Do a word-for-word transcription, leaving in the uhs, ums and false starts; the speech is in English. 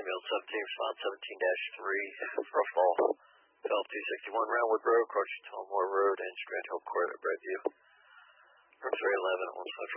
ambulance seventeen, response seventeen dash three for a fall. Fell two sixty-one Roundwood Road, crossing Tullamore Road and Strand Hill Court at Redview. Room three eleven at one Central.